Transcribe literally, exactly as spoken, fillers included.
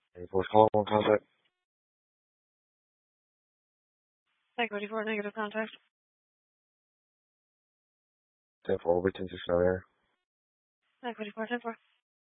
Force call on contact. Equity for negative contact. ten four over ten six nine. Equity for ten four.